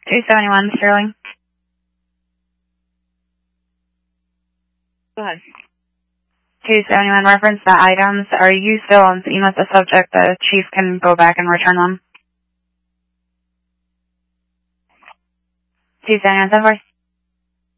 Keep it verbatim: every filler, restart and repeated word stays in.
two seventy-one, Sterling. Go ahead. two seventy-one, reference the items. Are you still on scene with the subject? The chief can go back and return them. two seventy-one, seven four.